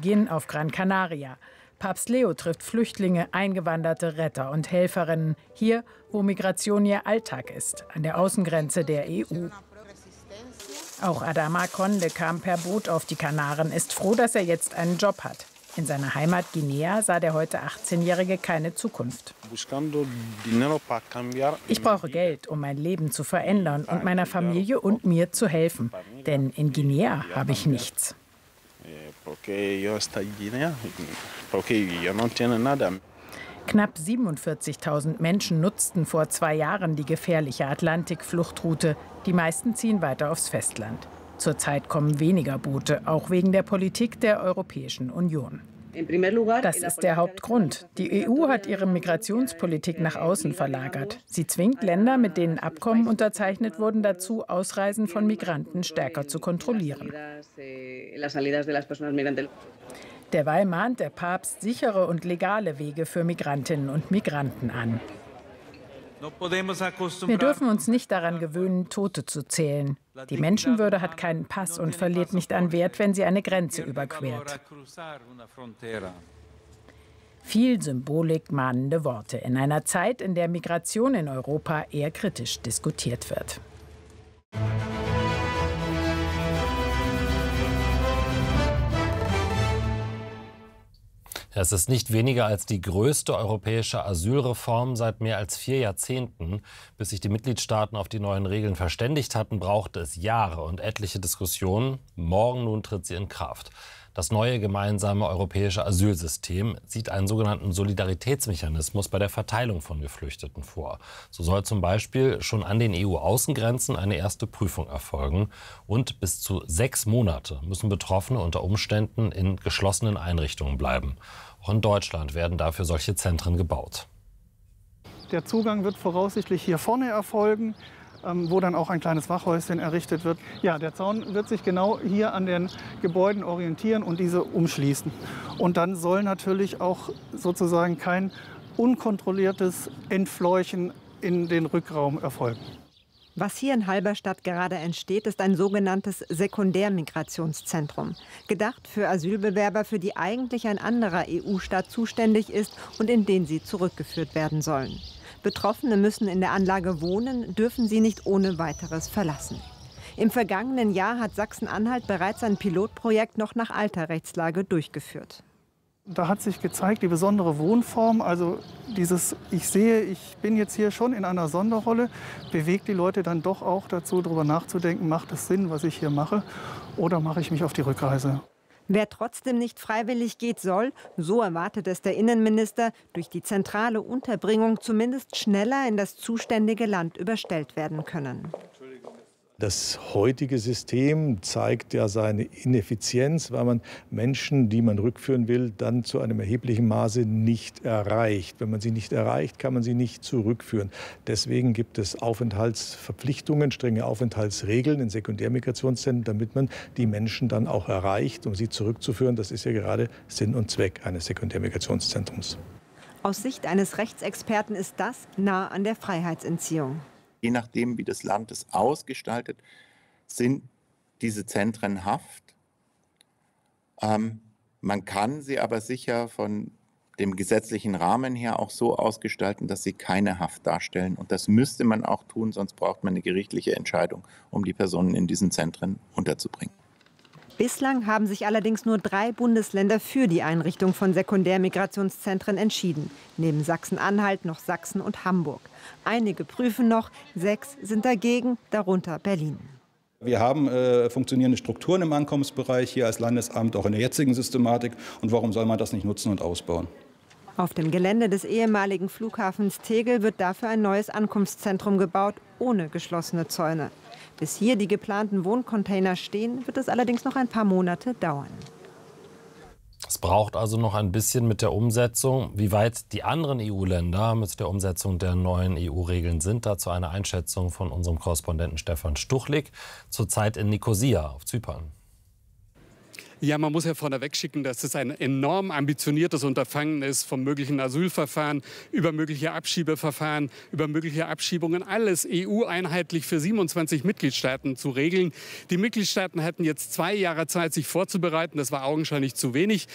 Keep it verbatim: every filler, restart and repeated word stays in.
Beginn auf Gran Canaria. Papst Leo trifft Flüchtlinge, Eingewanderte, Retter und Helferinnen. Hier, wo Migration ihr Alltag ist, an der Außengrenze der E U. Auch Adama Conde kam per Boot auf die Kanaren, ist froh, dass er jetzt einen Job hat. In seiner Heimat Guinea sah der heute achtzehnjährige keine Zukunft. Ich brauche Geld, um mein Leben zu verändern und meiner Familie und mir zu helfen. Denn in Guinea habe ich nichts. Knapp siebenundvierzigtausend Menschen nutzten vor zwei Jahren die gefährliche Atlantik-Fluchtroute. Die meisten ziehen weiter aufs Festland. Zurzeit kommen weniger Boote, auch wegen der Politik der Europäischen Union. Das ist der Hauptgrund. Die E U hat ihre Migrationspolitik nach außen verlagert. Sie zwingt Länder, mit denen Abkommen unterzeichnet wurden, dazu, Ausreisen von Migranten stärker zu kontrollieren. Derweil mahnt der Papst sichere und legale Wege für Migrantinnen und Migranten an. Wir dürfen uns nicht daran gewöhnen, Tote zu zählen. Die Menschenwürde hat keinen Pass und verliert nicht an Wert, wenn sie eine Grenze überquert. Viel Symbolik, mahnende Worte in einer Zeit, in der Migration in Europa eher kritisch diskutiert wird. Es ist nicht weniger als die größte europäische Asylreform seit mehr als vier Jahrzehnten. Bis sich die Mitgliedstaaten auf die neuen Regeln verständigt hatten, brauchte es Jahre und etliche Diskussionen. Morgen nun tritt sie in Kraft. Das neue gemeinsame europäische Asylsystem sieht einen sogenannten Solidaritätsmechanismus bei der Verteilung von Geflüchteten vor. So soll zum Beispiel schon an den E U-Außengrenzen eine erste Prüfung erfolgen. Und bis zu sechs Monate müssen Betroffene unter Umständen in geschlossenen Einrichtungen bleiben. Auch in Deutschland werden dafür solche Zentren gebaut. Der Zugang wird voraussichtlich hier vorne erfolgen, wo dann auch ein kleines Wachhäuschen errichtet wird. Ja, der Zaun wird sich genau hier an den Gebäuden orientieren und diese umschließen. Und dann soll natürlich auch sozusagen kein unkontrolliertes Entfleuchen in den Rückraum erfolgen. Was hier in Halberstadt gerade entsteht, ist ein sogenanntes Sekundärmigrationszentrum. Gedacht für Asylbewerber, für die eigentlich ein anderer E U-Staat zuständig ist und in den sie zurückgeführt werden sollen. Betroffene müssen in der Anlage wohnen, dürfen sie nicht ohne weiteres verlassen. Im vergangenen Jahr hat Sachsen-Anhalt bereits ein Pilotprojekt noch nach alter Rechtslage durchgeführt. Da hat sich gezeigt, die besondere Wohnform, also dieses, ich sehe, ich bin jetzt hier schon in einer Sonderrolle, bewegt die Leute dann doch auch dazu, darüber nachzudenken, macht es Sinn, was ich hier mache, oder mache ich mich auf die Rückreise? Wer trotzdem nicht freiwillig geht, soll, so erwartet es der Innenminister, durch die zentrale Unterbringung zumindest schneller in das zuständige Land überstellt werden können. Das heutige System zeigt ja seine Ineffizienz, weil man Menschen, die man rückführen will, dann zu einem erheblichen Maße nicht erreicht. Wenn man sie nicht erreicht, kann man sie nicht zurückführen. Deswegen gibt es Aufenthaltsverpflichtungen, strenge Aufenthaltsregeln in Sekundärmigrationszentren, damit man die Menschen dann auch erreicht, um sie zurückzuführen. Das ist ja gerade Sinn und Zweck eines Sekundärmigrationszentrums. Aus Sicht eines Rechtsexperten ist das nah an der Freiheitsentziehung. Je nachdem, wie das Land es ausgestaltet, sind diese Zentren Haft. Ähm, man kann sie aber sicher von dem gesetzlichen Rahmen her auch so ausgestalten, dass sie keine Haft darstellen. Und das müsste man auch tun, sonst braucht man eine gerichtliche Entscheidung, um die Personen in diesen Zentren unterzubringen. Bislang haben sich allerdings nur drei Bundesländer für die Einrichtung von Sekundärmigrationszentren entschieden. Neben Sachsen-Anhalt noch Sachsen und Hamburg. Einige prüfen noch, sechs sind dagegen, darunter Berlin. Wir haben äh, funktionierende Strukturen im Ankommensbereich hier als Landesamt, auch in der jetzigen Systematik. Und warum soll man das nicht nutzen und ausbauen? Auf dem Gelände des ehemaligen Flughafens Tegel wird dafür ein neues Ankunftszentrum gebaut, ohne geschlossene Zäune. Bis hier die geplanten Wohncontainer stehen, wird es allerdings noch ein paar Monate dauern. Es braucht also noch ein bisschen mit der Umsetzung. Wie weit die anderen E U-Länder mit der Umsetzung der neuen E U-Regeln sind, dazu eine Einschätzung von unserem Korrespondenten Stefan Stuchlik, zurzeit in Nikosia auf Zypern. Ja, man muss ja vorneweg schicken, dass es ein enorm ambitioniertes Unterfangen ist, vom möglichen Asylverfahren über mögliche Abschiebeverfahren, über mögliche Abschiebungen, alles E U-einheitlich für siebenundzwanzig Mitgliedstaaten zu regeln. Die Mitgliedstaaten hatten jetzt zwei Jahre Zeit, sich vorzubereiten. Das war augenscheinlich zu wenig.